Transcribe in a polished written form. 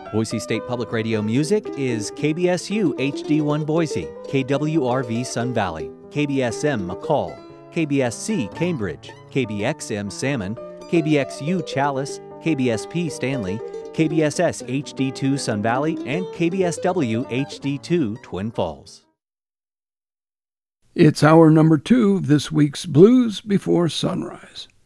Boise State Public Radio music is KBSU HD1 Boise, KWRV Sun Valley, KBSM McCall, KBSC Cambridge, KBXM Salmon, KBXU Chalice, KBSP Stanley, KBSS HD2 Sun Valley, and KBSW HD2 Twin Falls. It's hour number 2, this week's Blues Before Sunrise.